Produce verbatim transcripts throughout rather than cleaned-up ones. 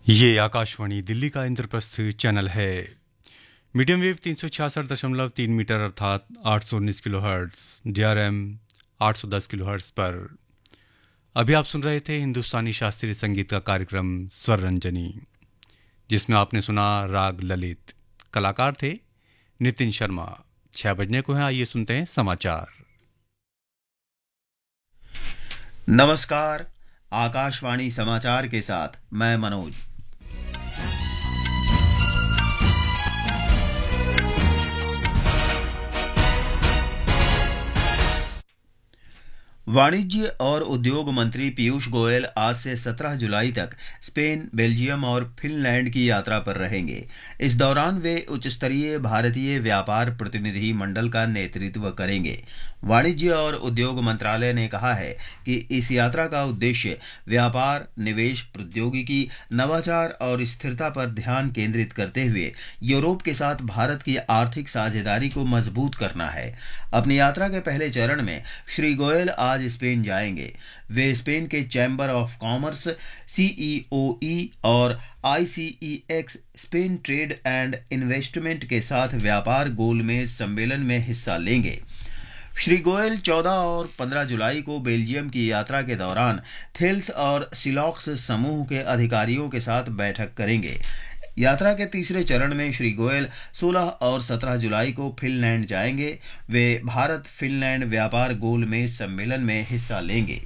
ये आकाशवाणी दिल्ली का इंद्रप्रस्थ चैनल है। मीडियम वेव तीन सौ छियासठ दशमलव तीन मीटर अर्थात आठ सौ उन्नीस kilo hertz, D R M आठ सौ दस किलो हर्ट्स पर अभी आप सुन रहे थे हिंदुस्तानी शास्त्रीय संगीत का कार्यक्रम स्वर रंजनी, जिसमें आपने सुना राग ललित। कलाकार थे नितिन शर्मा। छह बजने को हैं, आइए सुनते हैं समाचार। नमस्कार, आकाशवाणी समाचार के साथ मैं मनोज। वाणिज्य और उद्योग मंत्री पीयूष गोयल आज से सत्रह जुलाई तक स्पेन, बेल्जियम और फिनलैंड की यात्रा पर रहेंगे। इस दौरान वे उच्च स्तरीय भारतीय व्यापार प्रतिनिधि मंडल का नेतृत्व करेंगे। वाणिज्य और उद्योग मंत्रालय ने कहा है कि इस यात्रा का उद्देश्य व्यापार, निवेश, प्रौद्योगिकी, नवाचार और स्थिरता पर ध्यान केंद्रित करते हुए यूरोप के साथ भारत की आर्थिक साझेदारी को मजबूत करना है। अपनी यात्रा के पहले चरण में श्री गोयल आज स्पेन जाएंगे। वे स्पेन के चैम्बर ऑफ कॉमर्स, सी ई ओ ई और आई सी ई x Spain trade and investment के साथ व्यापार गोलमेज सम्मेलन में हिस्सा लेंगे। श्री गोयल चौदह और पंद्रह जुलाई को बेल्जियम की यात्रा के दौरान थेल्स और सिलॉक्स समूह के अधिकारियों के साथ बैठक करेंगे। यात्रा के तीसरे चरण में श्री गोयल सोलह और सत्रह जुलाई को फिनलैंड जाएंगे। वे भारत फिनलैंड व्यापार गोलमेज सम्मेलन में हिस्सा लेंगे।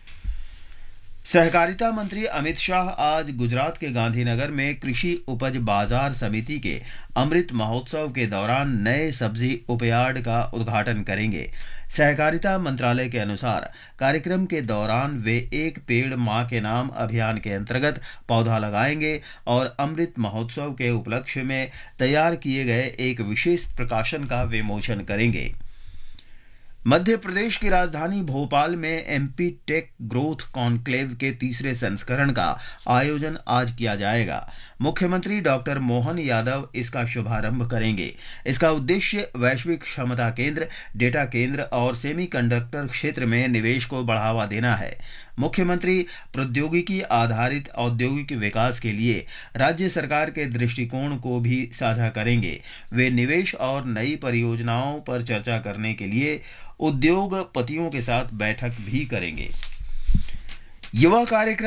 सहकारिता मंत्री अमित शाह आज गुजरात के गांधीनगर में कृषि उपज बाजार समिति के अमृत महोत्सव के दौरान नए सब्जी उपयार्ड का उद्घाटन करेंगे। सहकारिता मंत्रालय के अनुसार कार्यक्रम के दौरान वे एक पेड़ मां के नाम अभियान के अंतर्गत पौधा लगाएंगे और अमृत महोत्सव के उपलक्ष्य में तैयार किए गए एक विशेष प्रकाशन का विमोचन करेंगे। मध्य प्रदेश की राजधानी भोपाल में एमपी टेक ग्रोथ कॉन्क्लेव के तीसरे संस्करण का आयोजन आज किया जाएगा। मुख्यमंत्री डॉक्टर मोहन यादव इसका शुभारंभ करेंगे। इसका उद्देश्य वैश्विक क्षमता केंद्र, डेटा केंद्र और सेमीकंडक्टर क्षेत्र में निवेश को बढ़ावा देना है। मुख्यमंत्री प्रौद्योगिकी आधारित औद्योगिक विकास के लिए राज्य सरकार के दृष्टिकोण को भी साझा करेंगे। वे निवेश और नई परियोजनाओं पर चर्चा करने के लिए उद्योगपतियों के साथ बैठक भी करेंगे। युवा कार्यक्रम